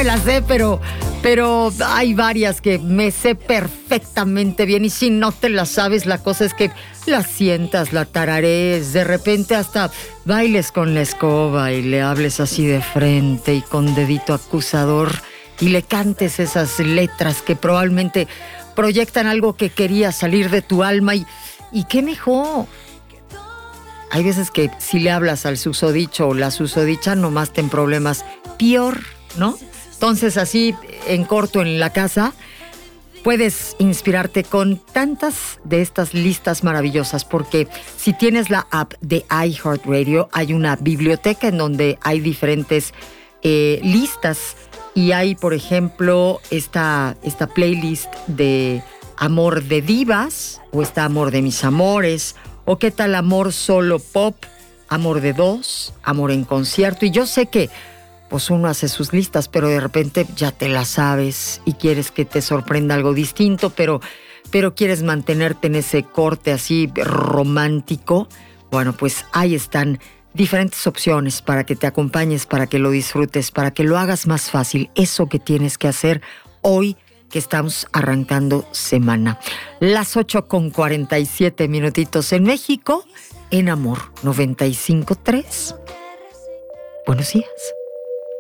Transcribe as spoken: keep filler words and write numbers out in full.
me la sé, pero, pero hay varias que me sé perfectamente bien. Y si no te la sabes, la cosa es que la sientas, la tararees, de repente hasta bailes con la escoba y le hables así de frente y con dedito acusador y le cantes esas letras que probablemente proyectan algo que quería salir de tu alma. Y, y qué mejor. Hay veces que si le hablas al susodicho o la susodicha, nomás ten problemas. Peor, ¿no? Entonces, así, en corto, en la casa, puedes inspirarte con tantas de estas listas maravillosas, porque si tienes la app de iHeartRadio, hay una biblioteca en donde hay diferentes eh, listas. Y hay, por ejemplo, esta, esta playlist de Amor de Divas, o está Amor de Mis Amores, o qué tal Amor Solo Pop, Amor de Dos, Amor en Concierto. Y yo sé que pues uno hace sus listas, pero de repente ya te las sabes y quieres que te sorprenda algo distinto, pero, pero quieres mantenerte en ese corte así romántico. Bueno, pues ahí están diferentes opciones para que te acompañes, para que lo disfrutes, para que lo hagas más fácil. Eso que tienes que hacer hoy que estamos arrancando semana. Las ocho con cuarenta y siete minutitos en México, en Amor noventa y cinco punto tres. Buenos días.